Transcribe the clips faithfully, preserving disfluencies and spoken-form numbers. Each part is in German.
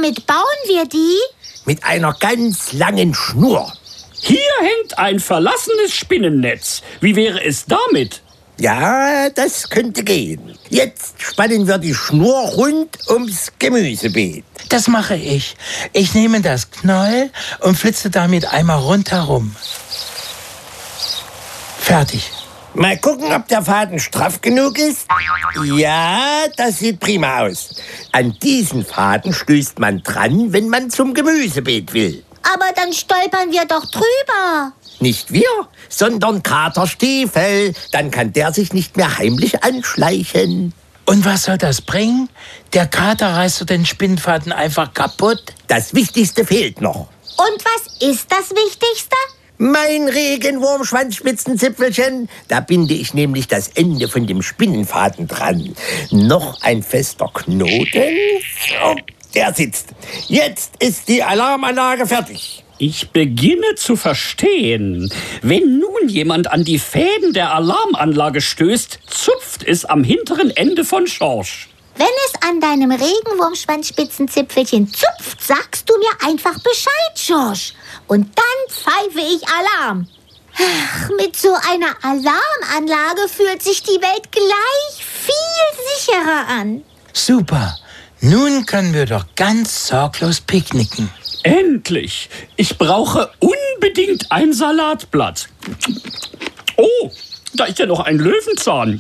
womit bauen wir die? Mit einer ganz langen Schnur. Hier hängt ein verlassenes Spinnennetz. Wie wäre es damit? Ja, das könnte gehen. Jetzt spannen wir die Schnur rund ums Gemüsebeet. Das mache ich. Ich nehme das Knäuel und flitze damit einmal rundherum. Fertig. Mal gucken, ob der Faden straff genug ist. Ja, das sieht prima aus. An diesen Faden stößt man dran, wenn man zum Gemüsebeet will. Aber dann stolpern wir doch drüber. Nicht wir, sondern Kater Stiefel. Dann kann der sich nicht mehr heimlich anschleichen. Und was soll das bringen? Der Kater reißt so den Spinnfaden einfach kaputt. Das Wichtigste fehlt noch. Und was ist das Wichtigste? Mein Regenwurmschwanzspitzenzipfelchen. Da binde ich nämlich das Ende von dem Spinnenfaden dran. Noch ein fester Knoten. So, der sitzt. Jetzt ist die Alarmanlage fertig. Ich beginne zu verstehen. Wenn nun jemand an die Fäden der Alarmanlage stößt, zupft es am hinteren Ende von Schorsch. Wenn es an deinem Regenwurmschwanzspitzenzipfelchen zupft, sagst du mir einfach Bescheid, Schorsch. Und dann pfeife ich Alarm. Ach, mit so einer Alarmanlage fühlt sich die Welt gleich viel sicherer an. Super. Nun können wir doch ganz sorglos picknicken. Endlich! Ich brauche unbedingt ein Salatblatt. Oh, da ist ja noch ein Löwenzahn.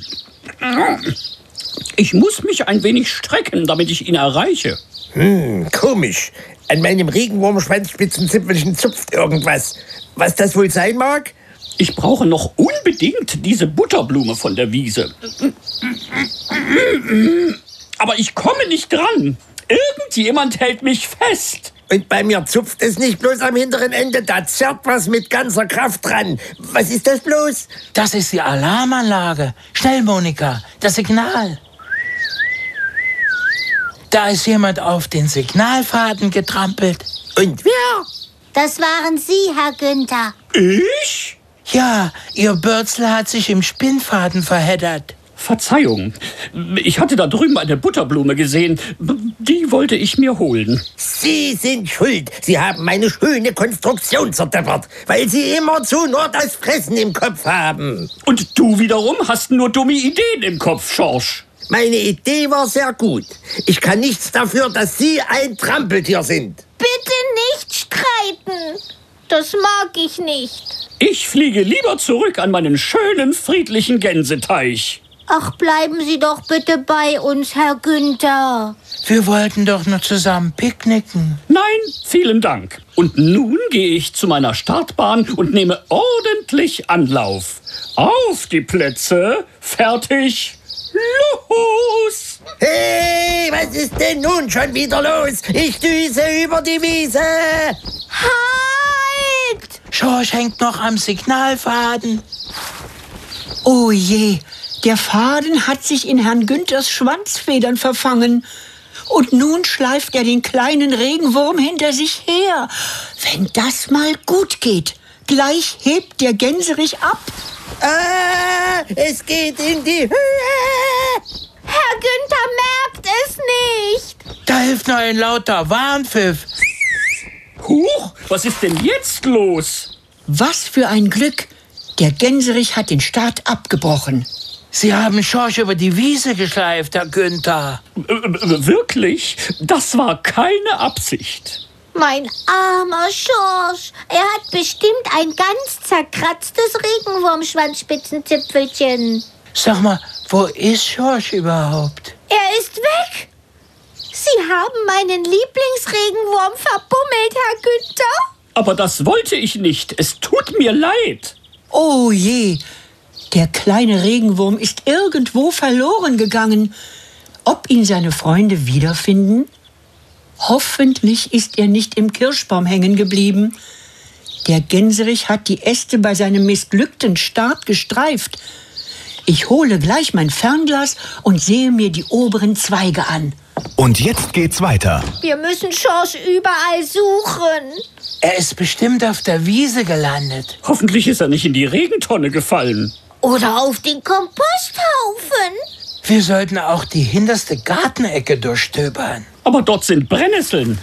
Ich muss mich ein wenig strecken, damit ich ihn erreiche. Hm, komisch. An meinem Regenwurmschwanzspitzenzipfelchen zupft irgendwas. Was das wohl sein mag? Ich brauche noch unbedingt diese Butterblume von der Wiese. Aber ich komme nicht dran. Irgendjemand hält mich fest. Und bei mir zupft es nicht bloß am hinteren Ende, da zerrt was mit ganzer Kraft dran. Was ist das bloß? Das ist die Alarmanlage. Schnell, Monika, das Signal. Da ist jemand auf den Signalfaden getrampelt. Und wer? Das waren Sie, Herr Günther. Ich? Ja, Ihr Bürzel hat sich im Spinnfaden verheddert. Verzeihung, ich hatte da drüben eine Butterblume gesehen. Die wollte ich mir holen. Sie sind schuld. Sie haben meine schöne Konstruktion zerdeppert, weil Sie immerzu nur das Fressen im Kopf haben. Und du wiederum hast nur dumme Ideen im Kopf, Schorsch. Meine Idee war sehr gut. Ich kann nichts dafür, dass Sie ein Trampeltier sind. Bitte nicht streiten. Das mag ich nicht. Ich fliege lieber zurück an meinen schönen, friedlichen Gänseteich. Ach, bleiben Sie doch bitte bei uns, Herr Günther. Wir wollten doch nur zusammen picknicken. Nein, vielen Dank. Und nun gehe ich zu meiner Startbahn und nehme ordentlich Anlauf. Auf die Plätze, fertig, los! Hey, was ist denn nun schon wieder los? Ich düse über die Wiese. Halt! Schorsch hängt noch am Signalfaden. Oh je, der Faden hat sich in Herrn Günthers Schwanzfedern verfangen. Und nun schleift er den kleinen Regenwurm hinter sich her. Wenn das mal gut geht, gleich hebt der Gänserich ab. Ah, es geht in die Höhe. Herr Günther merkt es nicht. Da hilft nur ein lauter Warnpfiff. Huch, was ist denn jetzt los? Was für ein Glück! Der Gänserich hat den Start abgebrochen. Sie haben Schorsch über die Wiese geschleift, Herr Günther. Äh, äh, wirklich? Das war keine Absicht. Mein armer Schorsch. Er hat bestimmt ein ganz zerkratztes Regenwurmschwanzspitzenzipfelchen. Sag mal, wo ist Schorsch überhaupt? Er ist weg. Sie haben meinen Lieblingsregenwurm verbummelt, Herr Günther. Aber das wollte ich nicht. Es tut mir leid. Oh je, der kleine Regenwurm ist irgendwo verloren gegangen. Ob ihn seine Freunde wiederfinden? Hoffentlich ist er nicht im Kirschbaum hängen geblieben. Der Gänserich hat die Äste bei seinem missglückten Start gestreift. Ich hole gleich mein Fernglas und sehe mir die oberen Zweige an. Und jetzt geht's weiter. Wir müssen Schorsch überall suchen. Er ist bestimmt auf der Wiese gelandet. Hoffentlich ist er nicht in die Regentonne gefallen. Oder auf den Komposthaufen. Wir sollten auch die hinterste Gartenecke durchstöbern. Aber dort sind Brennnesseln.